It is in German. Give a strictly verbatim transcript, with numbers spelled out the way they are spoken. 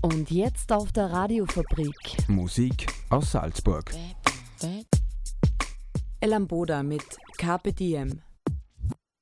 Und jetzt auf der Radiofabrik. Musik aus Salzburg. El Amboda mit Carpe Diem.